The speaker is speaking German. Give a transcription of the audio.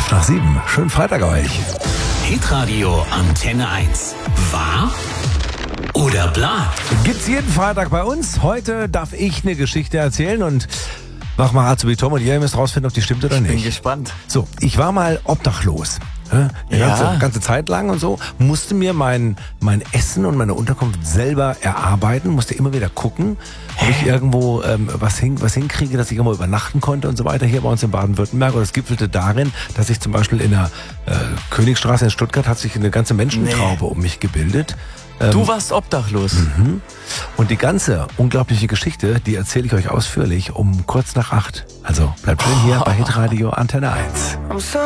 7. Schönen Freitag euch. Hitradio Antenne 1. Wahr oder bla? Gibt's jeden Freitag bei uns. Heute darf ich eine Geschichte erzählen und mach mal Azubi Tom und ihr müsst rausfinden, ob die stimmt oder nicht. Bin gespannt. So, ich war mal obdachlos. Die ganze Zeit lang und so. Musste mir mein Essen und meine Unterkunft selber erarbeiten. Musste immer wieder gucken, ob ich irgendwo was hinkriege, dass ich irgendwo übernachten konnte und so weiter. Hier bei uns in Baden-Württemberg. Und es gipfelte darin, dass ich zum Beispiel in der Königstraße in Stuttgart hat sich eine ganze Menschentraube um mich gebildet. Du warst obdachlos. Und die ganze unglaubliche Geschichte, die erzähle ich euch ausführlich um kurz nach 8. Also bleibt schön hier bei Hitradio Antenne 1.